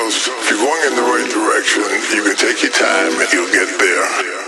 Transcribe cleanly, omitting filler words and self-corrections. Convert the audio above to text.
because if you're going in the right direction, you can take your time and you'll get there.